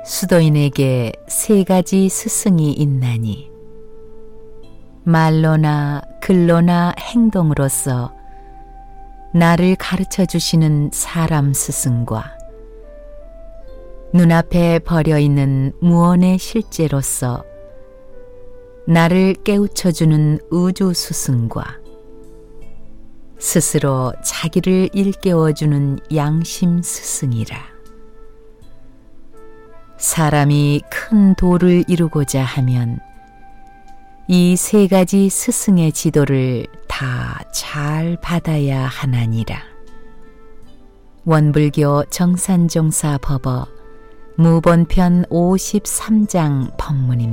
수도인에게 세 가지 스승이 있나니 말로나 글로나 행동으로서 나를 가르쳐 주시는 사람 스승과 눈앞에 버려 있는 무언의 실제로서 나를 깨우쳐 주는 우주 스승과 스스로 자기를 일깨워 주는 양심 스승이라. 사람이 큰 도를 이루고자 하면 이 세 가지 스승의 지도를 다 잘 받아야 하나니라. 원불교 정산종사 법어 무본편 53장 법문입니다.